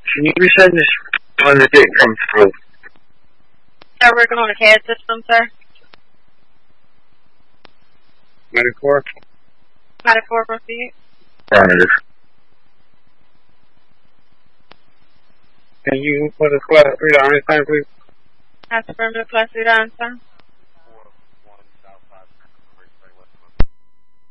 Can you resend this one that didn't come through? Are we working on a CAD system, sir? Medicore? Medicore, proceed. Affirmative. Can you put a class 3 on this time, please? That's affirmative, class 3 Einstein.